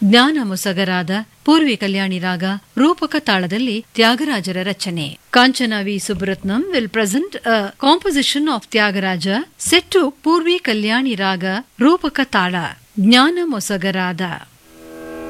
ಜ್ಞಾನ ಮೊಸಗರಾದ ಪೂರ್ವಿ ಕಲ್ಯಾಣಿ ರಾಗ ರೂಪಕ ತಾಳದಲ್ಲಿ ತ್ಯಾಗರಾಜರ ರಚನೆ. ಕಾಂಚನ V ಸುಬ್ರತ್ನಂ will present a composition of Tyagaraja set to Purvi ಕಲ್ಯಾಣಿ ರಾಗ ರೂಪಕ ತಾಳ ಜ್ಞಾನ ಮೊಸಗರಾದ.